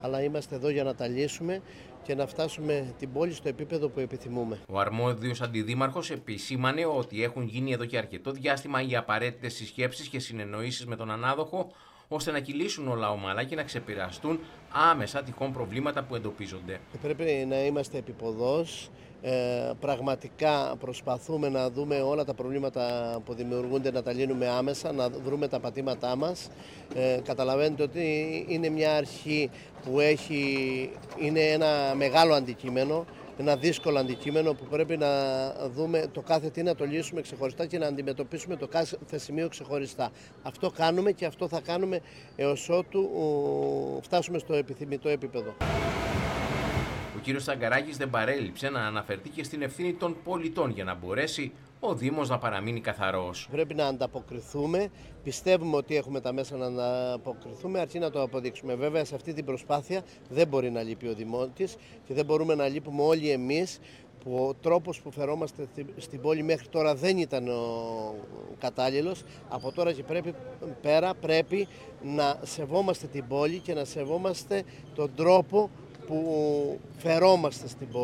Αλλά είμαστε εδώ για να τα λύσουμε και να φτάσουμε την πόλη στο επίπεδο που επιθυμούμε. Ο αρμόδιος αντιδήμαρχος επισήμανε ότι έχουν γίνει εδώ και αρκετό διάστημα οι απαραίτητες συσκέψεις και συνεννοήσεις με τον ανάδοχο, ώστε να κυλήσουν όλα ομαλά και να ξεπεραστούν άμεσα τυχόν προβλήματα που εντοπίζονται. Πρέπει να είμαστε επιποδός. Πραγματικά προσπαθούμε να δούμε όλα τα προβλήματα που δημιουργούνται, να τα λύνουμε άμεσα, να βρούμε τα πατήματά μας. Καταλαβαίνετε ότι είναι μια αρχή που είναι ένα μεγάλο αντικείμενο, ένα δύσκολο αντικείμενο που πρέπει να δούμε το κάθε τι, να το λύσουμε ξεχωριστά και να αντιμετωπίσουμε το κάθε σημείο ξεχωριστά. Αυτό κάνουμε και αυτό θα κάνουμε έως ότου φτάσουμε στο επιθυμητό επίπεδο. Ο κύριος Τσαγκαράκης δεν παρέλειψε να αναφερθεί και στην ευθύνη των πολιτών για να μπορέσει ο Δήμος να παραμείνει καθαρός. Πρέπει να ανταποκριθούμε. Πιστεύουμε ότι έχουμε τα μέσα να ανταποκριθούμε, αρκεί να το αποδείξουμε. Βέβαια, σε αυτή την προσπάθεια δεν μπορεί να λείπει ο Δημότης και δεν μπορούμε να λείπουμε όλοι εμείς, που ο τρόπος που φερόμαστε στην πόλη μέχρι τώρα δεν ήταν ο κατάλληλος. Από τώρα και πρέπει να σεβόμαστε την πόλη και να σεβόμαστε τον τρόπο που φερόμαστε στην πόλη.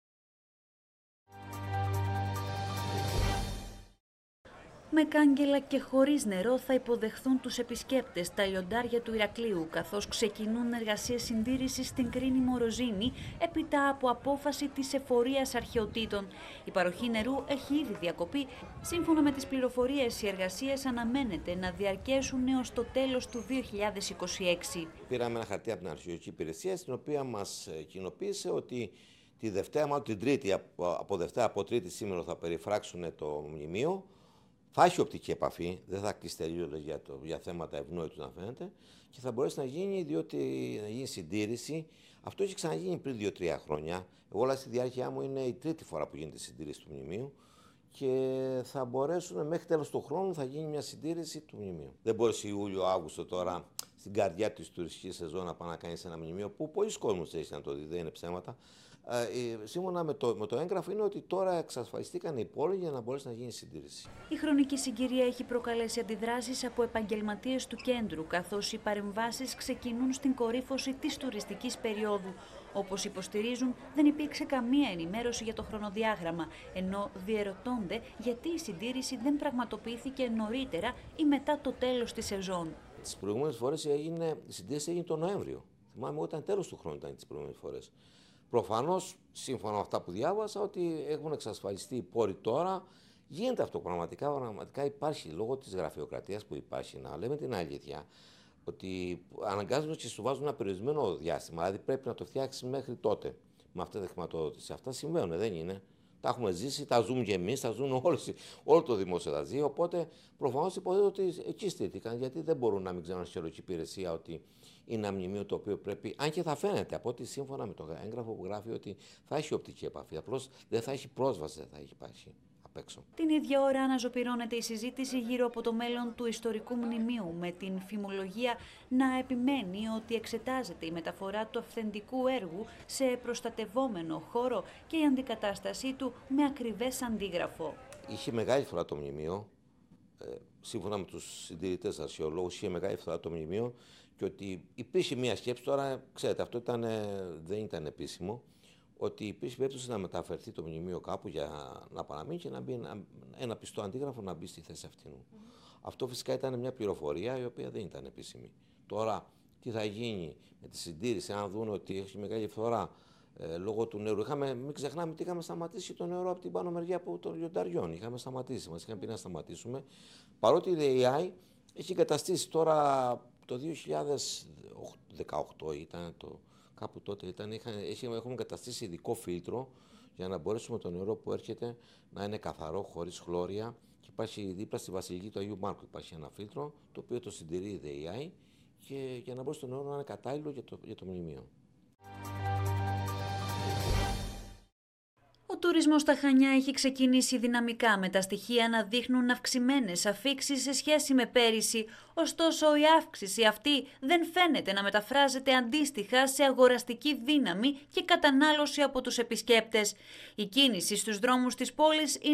Με κάγκελα και χωρίς νερό θα υποδεχθούν τους επισκέπτες τα λιοντάρια του Ηρακλείου, καθώς ξεκινούν εργασίες συντήρησης στην Κρίνη Μοροζίνη έπειτα από απόφαση της εφορίας αρχαιοτήτων. Η παροχή νερού έχει ήδη διακοπεί. Σύμφωνα με τις πληροφορίες, οι εργασίες αναμένεται να διαρκέσουν έως το τέλος του 2026. Πήραμε ένα χαρτί από την Αρχαιολογική Υπηρεσία, στην οποία μας κοινοποίησε ότι τη Δευτέρα, μάλλον την Τρίτη, από Τρίτη σήμερα θα περιφράξουν το μνημείο. Θα έχει οπτική επαφή, δεν θα κλείσει τελείως για θέματα ευνόητου να φαίνεται, και θα μπορέσει να γίνει, διότι να γίνει συντήρηση. Αυτό έχει ξαναγίνει πριν 2-3 χρόνια. Εγώ, όλα στη διάρκεια μου, είναι η τρίτη φορά που γίνεται η συντήρηση του μνημείου και θα μπορέσουν μέχρι τέλος του χρόνου θα γίνει μια συντήρηση του μνημείου. Δεν μπορεί Ιούλιο-Αύγουστο τώρα, στην καρδιά της τουριστικής σεζόν, να πάει να κάνει ένα μνημείο που πολλοί κόσμος έχει να το δει, δεν είναι ψέματα. Σύμφωνα με το έγγραφο είναι ότι τώρα εξασφαλιστήκαν οι πόλοι για να μπορέσει να γίνει συντήρηση. Η χρονική συγκυρία έχει προκαλέσει αντιδράσεις από επαγγελματίες του κέντρου, καθώς οι παρεμβάσεις ξεκινούν στην κορύφωση της τουριστικής περίοδου. Όπως υποστηρίζουν, δεν υπήρξε καμία ενημέρωση για το χρονοδιάγραμμα, ενώ διερωτώνται γιατί η συντήρηση δεν πραγματοποιήθηκε νωρίτερα ή μετά το τέλος της σεζόν. Τις προηγούμενες φορές η συντήρηση έγινε τον Νοέμβριο. Θυμάμαι όταν τέλος του χρόνου ήταν τις προηγούμενες φορές. Προφανώς, σύμφωνα με αυτά που διάβασα, ότι έχουν εξασφαλιστεί οι πόροι τώρα. Γίνεται αυτό πραγματικά υπάρχει, λόγω της γραφειοκρατίας που υπάρχει, να λέμε την αλήθεια, ότι αναγκάζονται και σου βάζουν ένα περιορισμένο διάστημα. Δηλαδή πρέπει να το φτιάξει μέχρι τότε με αυτή τη χρηματοδότηση. Αυτά συμβαίνουν, δεν είναι. Τα έχουμε ζήσει, τα ζούμε και εμείς, τα ζουν όλο το δημόσιο τα ζει. Οπότε προφανώς υποθέτω ότι εκεί στήθηκαν, γιατί δεν μπορούν να μην ξέρουν αρχαιολογική υπηρεσία ότι είναι ένα μνημείο το οποίο πρέπει, αν και θα φαίνεται από ότι σύμφωνα με το έγγραφο που γράφει ότι θα έχει οπτική επαφή. Απλώς δεν θα έχει πρόσβαση, δεν θα έχει υπάρξει απ' έξω. Την ίδια ώρα αναζωπυρώνεται η συζήτηση γύρω από το μέλλον του ιστορικού μνημείου, με την φημολογία να επιμένει ότι εξετάζεται η μεταφορά του αυθεντικού έργου σε προστατευόμενο χώρο και η αντικατάστασή του με ακριβές αντίγραφο. Είχε μεγάλη φορά το μνημείο, σύμφωνα με τους συντηρητές αρχαιολόγους, είχε μεγάλη φορά το μνημείο, και ότι υπήρχε μια σκέψη, τώρα ξέρετε αυτό δεν ήταν επίσημο, ότι υπήρχε περίπτωση να μεταφερθεί το μνημείο κάπου για να παραμείνει και να μπει ένα πιστό αντίγραφο να μπει στη θέση αυτού. Αυτό φυσικά ήταν μια πληροφορία η οποία δεν ήταν επίσημη. Τώρα τι θα γίνει με τη συντήρηση, αν δουν ότι έχει μεγάλη φθορά λόγω του νερού. Μην ξεχνάμε ότι είχαμε σταματήσει το νερό από την πάνω μεριά των λιονταριών. Είχαμε σταματήσει, μας είχαν πει να σταματήσουμε. Παρότι η ΔΕΙΑΗ έχει εγκαταστήσει τώρα το 2018 ήταν κάπου τότε έχουμε καταστήσει ειδικό φίλτρο για να μπορέσουμε το νερό που έρχεται να είναι καθαρό, χωρίς χλώρια, και υπάρχει δίπλα στη Βασιλική του Αγίου Μάρκου υπάρχει ένα φίλτρο το οποίο το συντηρεί η ΔΕΙΑΗ και για να μπορεί το νερό να είναι κατάλληλο για το μνημείο. Ο τουρισμός στα Χανιά έχει ξεκινήσει δυναμικά, με τα στοιχεία να δείχνουν αυξημένες αφίξεις σε σχέση με πέρυσι. Ωστόσο, η αύξηση αυτή δεν φαίνεται να μεταφράζεται αντίστοιχα σε αγοραστική δύναμη και κατανάλωση από τους επισκέπτες. Η κίνηση στους δρόμους της πόλης είναι